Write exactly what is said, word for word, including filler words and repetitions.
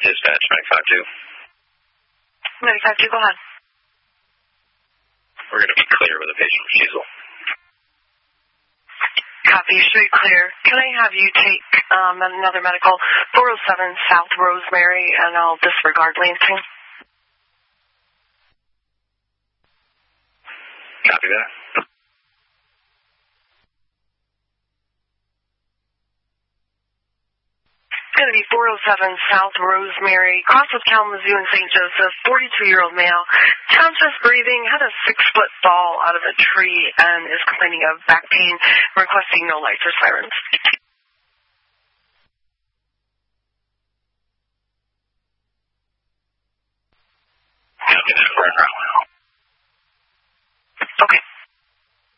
Dispatch, ninety-five two. ninety-five two, go ahead. We're going to be clear with a patient from Sheasel. Copy, straight clear. Can I have you take um, another medical, four oh seven South Rosemary, and I'll disregard Lansing? Copy that. It's going to be four oh seven South Rosemary, cross of Kalamazoo and Saint Joseph, forty-two-year-old male, conscious breathing, had a six-foot fall out of a tree, and is complaining of back pain, requesting no lights or sirens.